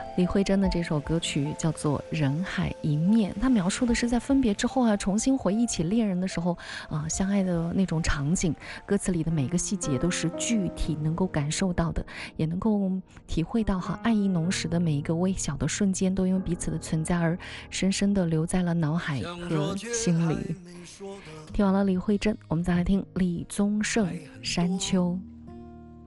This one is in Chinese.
李慧珍的这首歌曲叫做《人海一面》，它描述的是在分别之后重新回忆起恋人的时候相爱的那种场景。歌词里的每个细节都是具体能够感受到的，也能够体会到爱意浓时的每一个微小的瞬间，都因为彼此的存在而深深地留在了脑海和心里。听完了李慧珍，我们再来听李宗盛《山丘》。